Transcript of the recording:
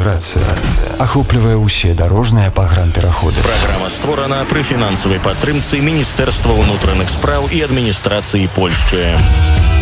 інтэграцыя ахоплівае ўсе дарожныя пагранпераходы. Праграма створана пры фінансавай падтрымцы Міністэрства ўнутраных спраў і адміністрацыі Польшчы.